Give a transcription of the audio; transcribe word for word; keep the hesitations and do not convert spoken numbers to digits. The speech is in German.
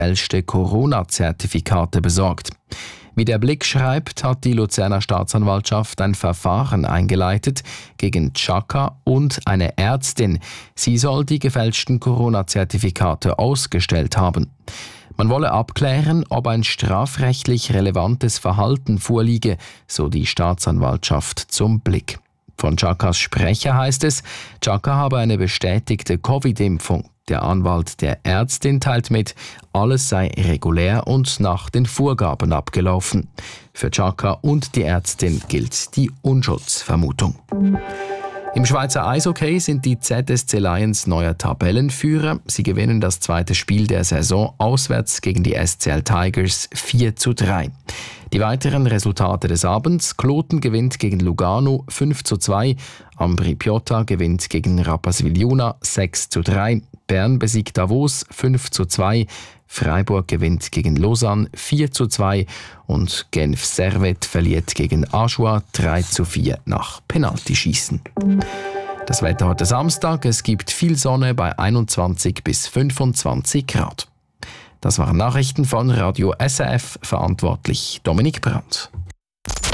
gefälschte Corona-Zertifikate besorgt. Wie der Blick schreibt, hat die Luzerner Staatsanwaltschaft ein Verfahren eingeleitet gegen Chaka und eine Ärztin. Sie soll die gefälschten Corona-Zertifikate ausgestellt haben. Man wolle abklären, ob ein strafrechtlich relevantes Verhalten vorliege, so die Staatsanwaltschaft zum Blick. Von Chakas Sprecher heißt es, Chaka habe eine bestätigte Covid-Impfung. Der Anwalt der Ärztin teilt mit, alles sei regulär und nach den Vorgaben abgelaufen. Für Chaka und die Ärztin gilt die Unschuldsvermutung. Im Schweizer Eishockey sind die Z S C Lions neuer Tabellenführer. Sie gewinnen das zweite Spiel der Saison auswärts gegen die S C L Tigers vier zu drei. Die weiteren Resultate des Abends: Kloten gewinnt gegen Lugano fünf zu zwei, Ambri Piotta gewinnt gegen Rapperswil-Juna sechs zu drei, Bern besiegt Davos fünf zu zwei, Freiburg gewinnt gegen Lausanne vier zu zwei und Genf Servette verliert gegen Aschua drei zu vier nach Penaltyschießen. Das Wetter heute Samstag, es gibt viel Sonne bei einundzwanzig bis fünfundzwanzig Grad. Das waren Nachrichten von Radio S R F, verantwortlich Dominik Brandt.